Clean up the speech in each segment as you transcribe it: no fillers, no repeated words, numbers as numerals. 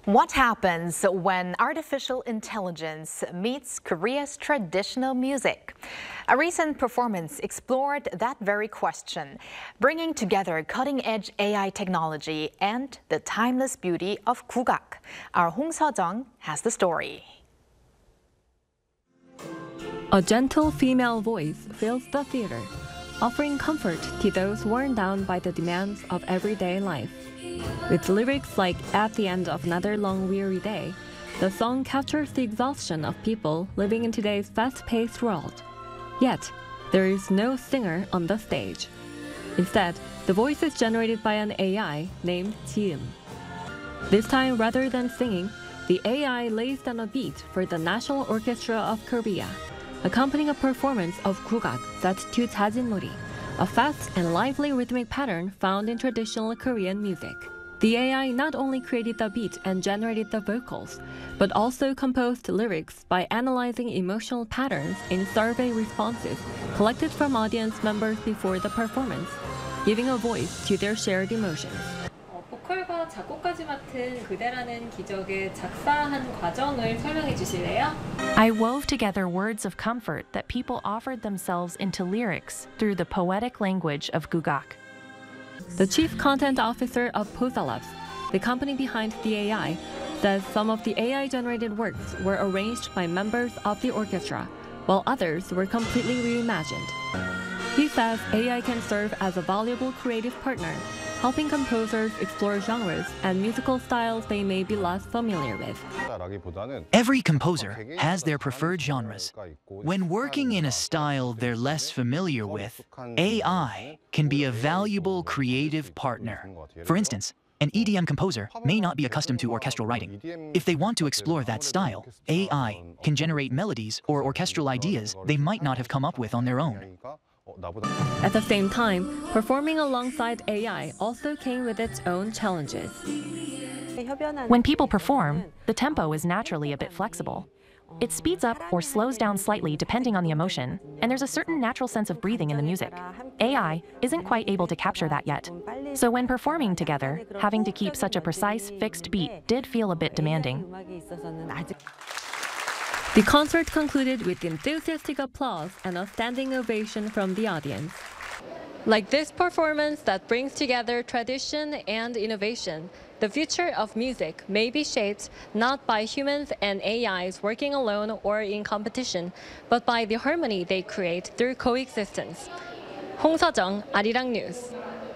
What happens when artificial intelligence meets Korea's traditional music? A recent performance explored that very question, bringing together cutting-edge AI technology and the timeless beauty of 국악. Our Hong Seo-jung has the story. A gentle female voice fills the theater, offering comfort to those worn down by the demands of everyday life. With lyrics like "At the end of another long weary day," the song captures the exhaustion of people living in today's fast-paced world. Yet, there is no singer on the stage. Instead, the voice is generated by an AI named Jiim. This time, rather than singing, the AI lays down a beat for the National Orchestra of Korea, accompanying a performance of 국악 set to 자진놀이, a fast and lively rhythmic pattern found in traditional Korean music. The AI not only created the beat and generated the vocals, but also composed lyrics by analyzing emotional patterns in survey responses collected from audience members before the performance, giving a voice to their shared emotions. 보컬과 작곡까지 맡은 그대라는 기적의 작사한 과정을 설명해 주실래요? I wove together words of comfort that people offered themselves into lyrics through the poetic language of 국악. The chief content officer of Posalabs, the company behind the AI, says some of the AI-generated works were arranged by members of the orchestra, while others were completely reimagined. He says AI can serve as a valuable creative partner, helping composers explore genres and musical styles they may be less familiar with. Every composer has their preferred genres. When working in a style they're less familiar with, AI can be a valuable creative partner. For instance, an EDM composer may not be accustomed to orchestral writing. If they want to explore that style, AI can generate melodies or orchestral ideas they might not have come up with on their own. At the same time, performing alongside AI also came with its own challenges. When people perform, the tempo is naturally a bit flexible. It speeds up or slows down slightly depending on the emotion, and there's a certain natural sense of breathing in the music. AI isn't quite able to capture that yet. So when performing together, having to keep such a precise, fixed beat did feel a bit demanding. The concert concluded with enthusiastic applause and a standing ovation from the audience. Like this performance that brings together tradition and innovation, the future of music may be shaped not by humans and AIs working alone or in competition, but by the harmony they create through coexistence. Hong Seo-jung, Arirang News.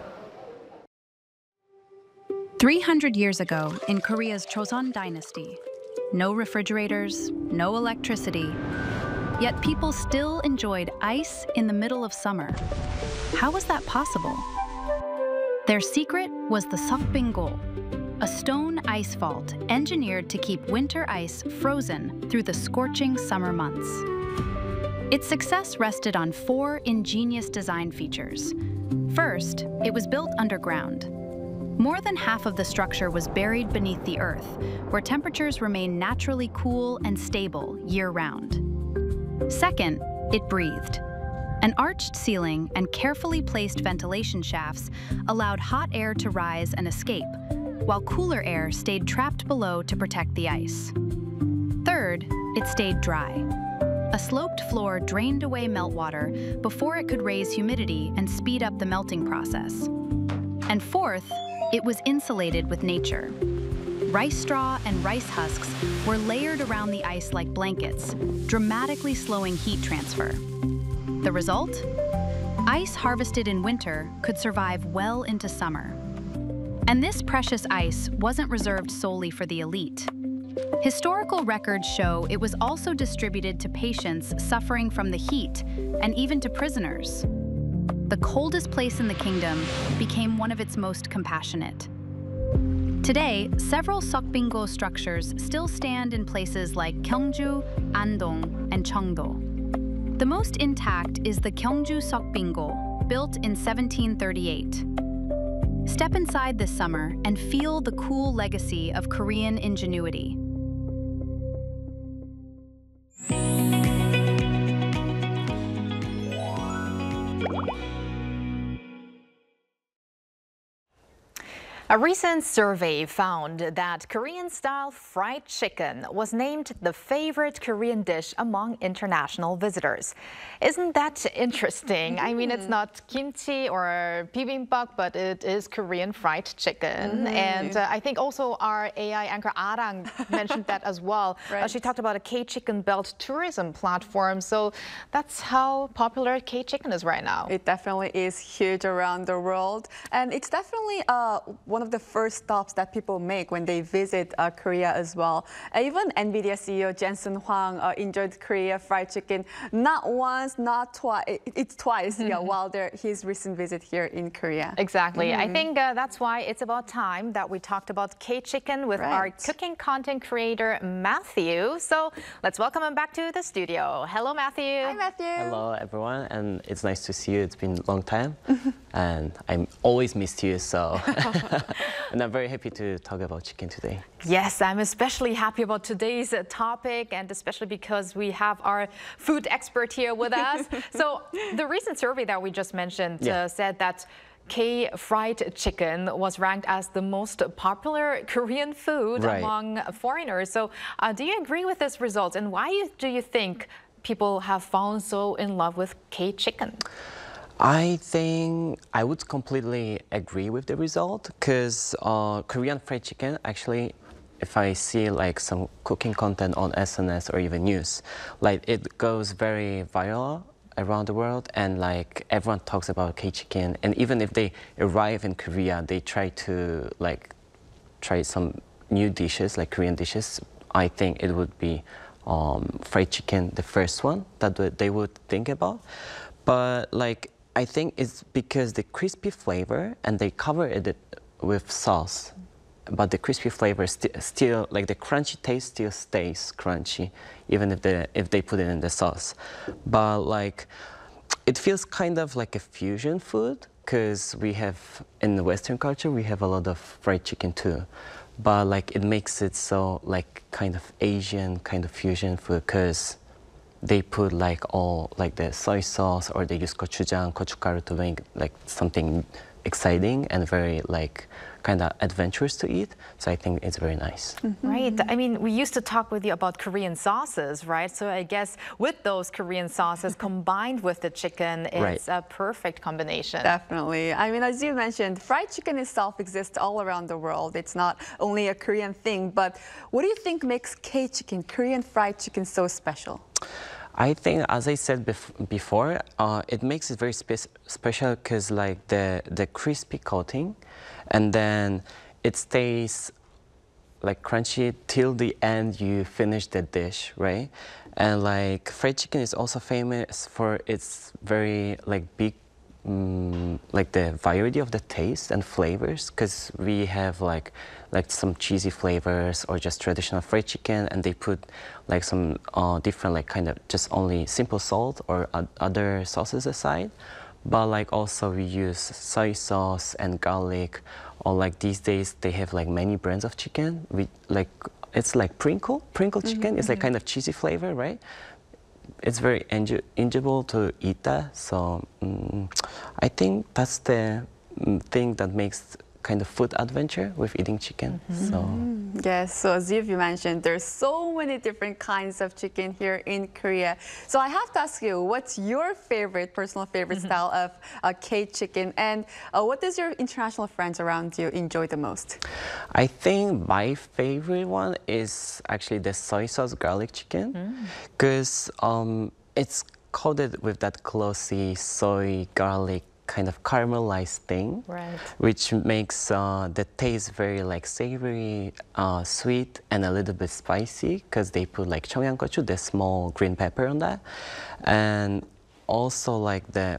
300 years ago, in Korea's Joseon dynasty, no refrigerators, no electricity, yet people still enjoyed ice in the middle of summer. How was that possible? Their secret was the Seokbingo, a stone ice vault engineered to keep winter ice frozen through the scorching summer months. Its success rested on 4 ingenious design features. First, it was built underground. More than half of the structure was buried beneath the earth, where temperatures remain naturally cool and stable year-round. Second, it breathed. An arched ceiling and carefully placed ventilation shafts allowed hot air to rise and escape, while cooler air stayed trapped below to protect the ice. Third, it stayed dry. A sloped floor drained away meltwater before it could raise humidity and speed up the melting process. And fourth, it was insulated with nature. Rice straw and rice husks were layered around the ice like blankets, dramatically slowing heat transfer. The result? Ice harvested in winter could survive well into summer. And this precious ice wasn't reserved solely for the elite. Historical records show it was also distributed to patients suffering from the heat and even to prisoners. The coldest place in the kingdom became one of its most compassionate. Today, several Seokbingo structures still stand in places like Gyeongju, Andong, and Cheongdo. The most intact is the Gyeongju Seokbingo, built in 1738. Step inside this summer and feel the cool legacy of Korean ingenuity. A recent survey found that Korean-style fried chicken was named the favorite Korean dish among international visitors. Isn't that interesting? I mean, it's not kimchi or bibimbap, but it is Korean fried chicken. And I think also our AI anchor Arang mentioned that as well. Right. She talked about a K-Chicken Belt tourism platform. So that's how popular K-Chicken is right now. It definitely is huge around the world. And it's definitely one of the first stops that people make when they visit Korea as well. Even NVIDIA CEO Jensen Huang enjoyed Korea fried chicken not once, not twice. It's twice while his recent visit here in Korea. Exactly. I think that's why it's about time that we talked about K-Chicken with our cooking content creator, Matthew. So let's welcome him back to the studio. Hello, Matthew. Hi, Matthew. Hello, everyone. And it's nice to see you. It's been a long time. And I'm always missed you, so... And I'm very happy to talk about chicken today. Yes, I'm especially happy about today's topic, and especially because we have our food expert here with us. So the recent survey that we just mentioned said that K-fried chicken was ranked as the most popular Korean food among foreigners. So do you agree with this result, and why do you think people have fallen so in love with K-chicken? I think I would completely agree with the result, because Korean fried chicken, actually, if I see like some cooking content on SNS or even news, like it goes very viral around the world, and like everyone talks about K-chicken, and even if they arrive in Korea, they try to like try some new dishes, like Korean dishes. I think it would be fried chicken, the first one that they would think about. But like, I think it's because the crispy flavor, and they cover it with sauce, but the crispy flavor still, like the crunchy taste still stays crunchy, even if they put it in the sauce. But like, it feels kind of like a fusion food, because we have, in the Western culture, we have a lot of fried chicken too. But like, it makes it so like kind of Asian kind of fusion food, because they put like all like the soy sauce, or they use gochujang, gochugaru to make like something exciting and very like kind of adventurous to eat. So I think it's very nice. Right. I mean, we used to talk with you about Korean sauces, right? So I guess with those Korean sauces combined with the chicken, it's a perfect combination. Definitely. I mean, as you mentioned, fried chicken itself exists all around the world. It's not only a Korean thing, but what do you think makes K-chicken, Korean fried chicken, so special? I think, as I said before, it makes it very special because like the crispy coating, and then it stays like crunchy till the end you finish the dish, right? And like fried chicken is also famous for its very like big, like the variety of the taste and flavors, because we have like some cheesy flavors or just traditional fried chicken, and they put like some different like kind of just only simple salt or other sauces aside. But like also we use soy sauce and garlic, or like these days they have like many brands of chicken. We like, it's like Pringle chicken. It's like kind of cheesy flavor, right? It's very enjoyable to eat that. So I think that's the thing that makes kind of food adventure with eating chicken. So yes, so as you mentioned, there's so many different kinds of chicken here in Korea. So I have to ask you, what's your personal favorite style of K-chicken, and what does your international friends around you enjoy the most? I think my favorite one is actually the soy sauce garlic chicken, because it's coated with that glossy soy garlic kind of caramelized thing, which makes the taste very like savory, sweet, and a little bit spicy, because they put like 청양고추, the small green pepper, on that. And also like the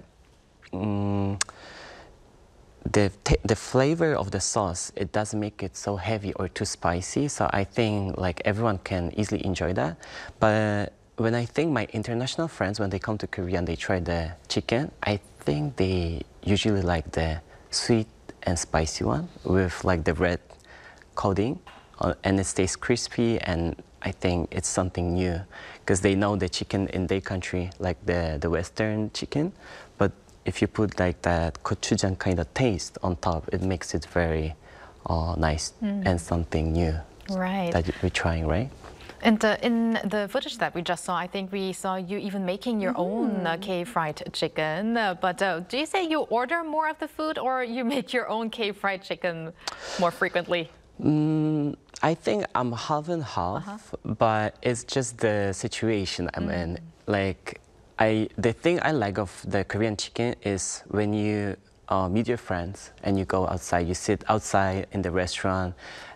flavor of the sauce, it doesn't make it so heavy or too spicy. So I think like everyone can easily enjoy that. But when I think my international friends, when they come to Korea and they try the chicken, I think they usually like the sweet and spicy one with like the red coating, and it stays crispy, and I think it's something new, because they know the chicken in their country, like the Western chicken, but if you put like that gochujang kind of taste on top, it makes it very nice and something new that we're trying, right? And in the footage that we just saw, I think we saw you even making your own K-fried chicken. But do you say you order more of the food or you make your own K-fried chicken more frequently? I think I'm half and half, but it's just the situation I'm in. Like, the thing I like of the Korean chicken is when you meet your friends and you go outside, you sit outside in the restaurant